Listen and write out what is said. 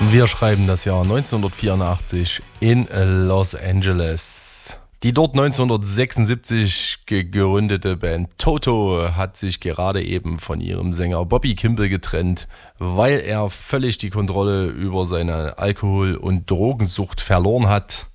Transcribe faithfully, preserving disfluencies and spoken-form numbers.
Wir schreiben das Jahr neunzehnhundertvierundachtzig in Los Angeles. Die dort neunzehnhundertsechsundsiebzig gegründete Band Toto hat sich gerade eben von ihrem Sänger Bobby Kimball getrennt, weil er völlig die Kontrolle über seine Alkohol- und Drogensucht verloren hat.